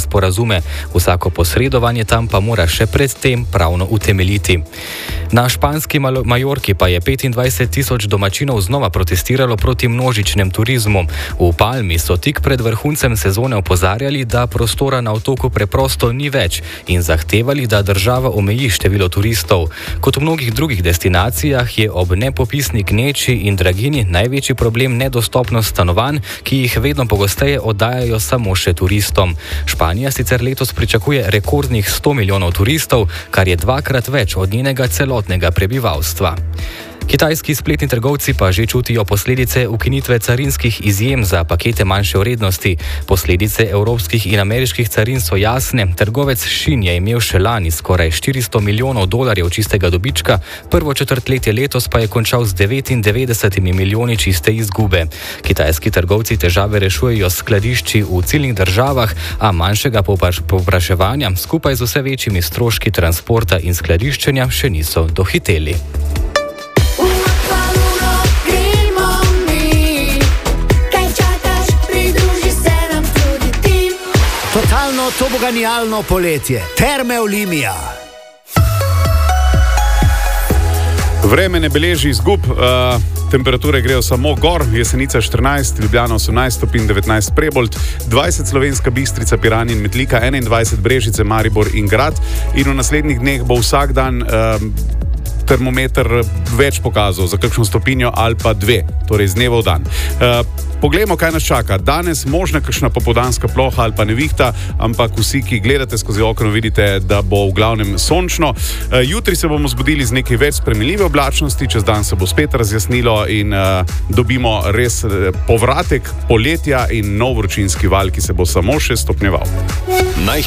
sporazume. Vsako posredovanje tam pa mora še predtem pravno utemeljiti. Na španski Majorki pa je 25.000 domačinov znova protestiralo proti množičnem turizmu. V Palmi so tik pred vrhuncem sezone opozarjali, da prostora na otoku preprosto ni več in zahtevali, da država omeji število turistov. Kot v mnogih drugih destinacijah je ob nepopisni gneči in dragini največji problem nedostopnost stanovanj, ki jih vedno pogosteje oddajajo samo še turistom. Španija sicer letos pričakuje rekordnih 100 milijonov turistov, kar je 2-krat več od njenega celotnega prebivalstva. Kitajski spletni trgovci pa že čutijo posledice ukinitve carinskih izjem za pakete manjše vrednosti. Posledice evropskih in ameriških carin so jasne. Trgovec Shein je imel še lani skoraj 400 milijonov dolarjev čistega dobička, prvo četrtletje letos pa je končal z 99 milijoni čiste izgube. Kitajski trgovci težave rešujejo s skladišči v ciljnih državah, a manjšega povpraševanja skupaj z vse večjimi stroški transporta in skladiščenja še niso dohiteli. Totalno toboganijalno poletje. Terme Olimia. Vreme ne beleži izgub, temperature grejo samo gor, Jesenica 14, Ljubljana 18 stopinj, 19 Prebold, 20 Slovenska Bistrica, Piran in Metlika, 21 Brežice, Maribor in Grad. In v naslednjih dneh bo vsak dan termometer več pokazal za kakšno stopinjo ali pa dve, torej z dneva v dan. Poglejmo, kaj nas čaka. Danes možna kakšna popoldanska ploha ali pa nevihta, ampak vsi, ki gledate skozi okno, vidite, da bo v glavnem sončno. Jutri se bomo zbudili z nekaj več spremenljive oblačnosti, čez dan se bo spet razjasnilo in dobimo res povratek poletja in nov vročinski val, ki se bo samo še stopnjeval.